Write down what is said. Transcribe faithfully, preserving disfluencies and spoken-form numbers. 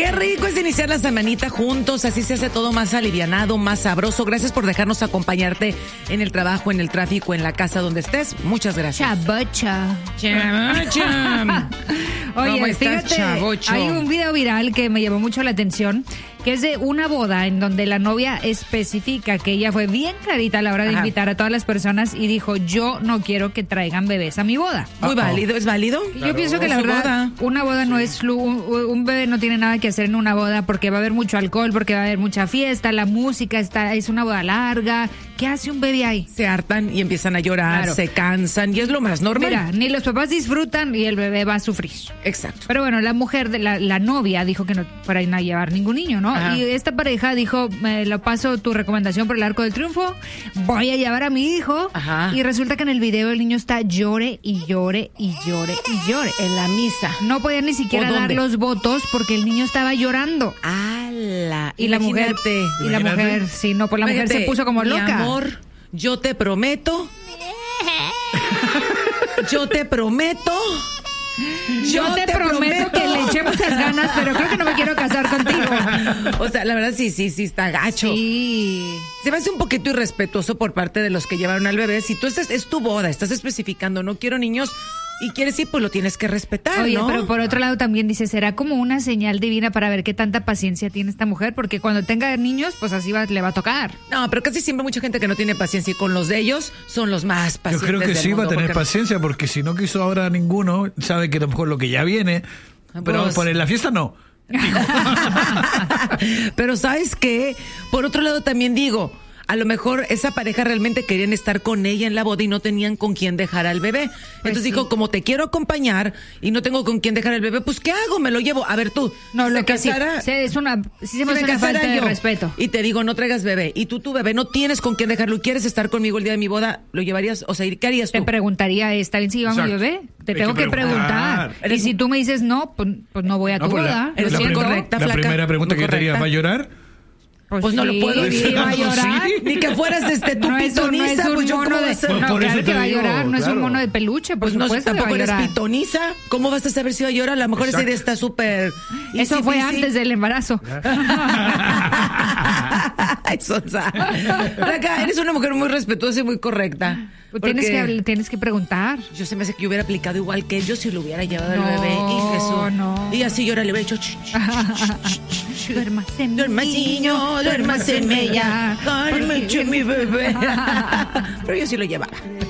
Qué rico es iniciar la semanita juntos, así se hace todo más alivianado, más sabroso. Gracias por dejarnos acompañarte en el trabajo, en el tráfico, en la casa, donde estés. Muchas gracias. Chabocha. Chabocha. Oye, fíjate, Chavocho? Hay un video viral que me llamó mucho la atención, que es de una boda en donde la novia especifica que ella fue bien clarita a la hora de Ajá. invitar a todas las personas y dijo, yo no quiero que traigan bebés a mi boda. Muy Uh-oh. válido, ¿es válido? Yo claro, pienso que la verdad, boda. una boda no sí. es, un, un bebé no tiene nada que hacer en una boda porque va a haber mucho alcohol, porque va a haber mucha fiesta, la música está, es una boda larga. ¿Qué hace un bebé ahí? Se hartan y empiezan a llorar, claro. se cansan y es lo más normal. Mira, ni los papás disfrutan y el bebé va a sufrir. Exacto. Pero bueno, la mujer, de la, la novia dijo que no para no llevar ningún niño, ¿no? Ajá. Y esta pareja dijo, me lo paso tu recomendación por el Arco del Triunfo, voy a llevar a mi hijo. Ajá. Y resulta que en el video el niño está llore y llore y llore y llore. En la misa. No podía ni siquiera dar los votos porque el niño estaba llorando. ¡Hala! Y la mujer, y la mujer, sí, no, pues la Imagínate, mujer se puso como loca. Mi amor, yo te prometo, yo te prometo, yo, yo te, te prometo, prometo que le eché muchas ganas, pero creo que no me quiero casar contigo. O sea, la verdad sí, sí, sí está gacho. Sí. Se me hace un poquito irrespetuoso por parte de los que llevaron al bebé. Si tú estás, es tu boda, estás especificando, no quiero niños. Y quieres ir, pues lo tienes que respetar, Oye, ¿no? pero por otro lado también dice, será como una señal divina para ver qué tanta paciencia tiene esta mujer, porque cuando tenga niños, pues así va, le va a tocar. No, pero casi siempre mucha gente que no tiene paciencia y con los de ellos son los más pacientes. Yo creo que del sí mundo, va a tener porque... paciencia, porque si no quiso ahora ninguno, sabe que a lo mejor lo que ya viene, pues... pero por en la fiesta no. Pero ¿sabes qué? Por otro lado también digo, a lo mejor esa pareja realmente querían estar con ella en la boda y no tenían con quién dejar al bebé. Pues Entonces sí. dijo, como te quiero acompañar y no tengo con quién dejar al bebé, pues ¿qué hago? Me lo llevo. A ver tú. No, si lo que casara, sí, es una, sí si me una falta de yo, respeto. Y te digo, no traigas bebé. Y tú, tu bebé, no tienes con quién dejarlo y quieres estar conmigo el día de mi boda, ¿lo llevarías? O sea, ¿qué harías tú? Te preguntaría, ¿está bien si llevamos a mi bebé? Te Hay tengo que preguntar. preguntar. Y si tú me dices no, pues, pues no voy a tu no, pues boda. La, Eres la, prim correcta, la flaca. primera pregunta que te haría, ¿va a llorar? Pues, pues no sí, lo puedo decir. ¿Va a llorar? Sí. Ni que fueras este tu no pitoniza, no pues yo cómo de, vas a... No, por claro eso que va a digo, llorar, no claro. es un mono de peluche, por pues no, supuesto tampoco que va a eres pitoniza. ¿Cómo vas a saber si va a llorar? A lo mejor esa idea está súper... Eso fue antes del embarazo. Ay, Sonsa. Acá, eres una mujer muy respetuosa y muy correcta. Tienes que, tienes que preguntar. Yo se me hace que hubiera aplicado igual que él, yo si lo hubiera llevado no, al bebé. Y Jesús. No. Y así yo le hubiera hecho. Duérmase, niño, duérmase, mella. Cálmese, mi bebé. Pero yo sí lo llevaba.